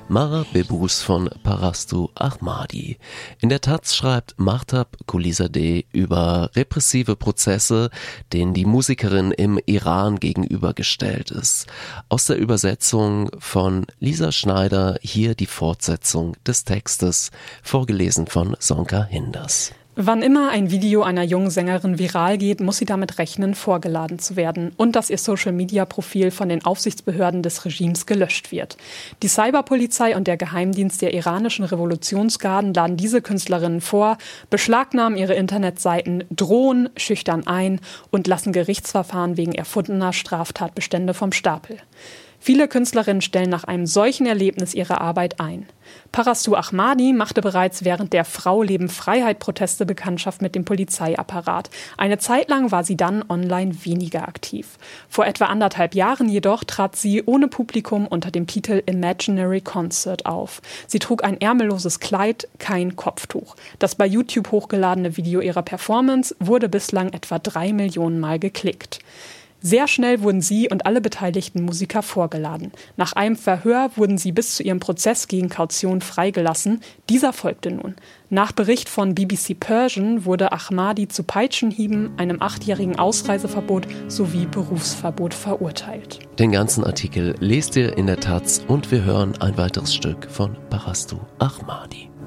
Mara Bebus von Parastu Ahmadi. In der Taz schreibt Mahtab Qulizadeh über repressive Prozesse, denen die Musikerin im Iran gegenübergestellt ist. Aus der Übersetzung von Lisa Schneider hier die Fortsetzung des Textes, vorgelesen von Sonka Hinders. Wann immer ein Video einer jungen Sängerin viral geht, muss sie damit rechnen, vorgeladen zu werden und dass ihr Social-Media-Profil von den Aufsichtsbehörden des Regimes gelöscht wird. Die Cyberpolizei und der Geheimdienst der iranischen Revolutionsgarden laden diese Künstlerinnen vor, beschlagnahmen ihre Internetseiten, drohen schüchtern ein und lassen Gerichtsverfahren wegen erfundener Straftatbestände vom Stapel. Viele Künstlerinnen stellen nach einem solchen Erlebnis ihre Arbeit ein. Parastu Ahmadi machte bereits während der Frau-Leben-Freiheit-Proteste Bekanntschaft mit dem Polizeiapparat. Eine Zeit lang war sie dann online weniger aktiv. Vor etwa 1,5 Jahren jedoch trat sie ohne Publikum unter dem Titel Imaginary Concert auf. Sie trug ein ärmelloses Kleid, kein Kopftuch. Das bei YouTube hochgeladene Video ihrer Performance wurde bislang etwa 3 Millionen Mal geklickt. Sehr schnell wurden sie und alle beteiligten Musiker vorgeladen. Nach einem Verhör wurden sie bis zu ihrem Prozess gegen Kaution freigelassen. Dieser folgte nun. Nach Bericht von BBC Persian wurde Ahmadi zu Peitschenhieben, einem 8-jährigen Ausreiseverbot sowie Berufsverbot verurteilt. Den ganzen Artikel lest ihr in der Taz und wir hören ein weiteres Stück von Parastu Ahmadi.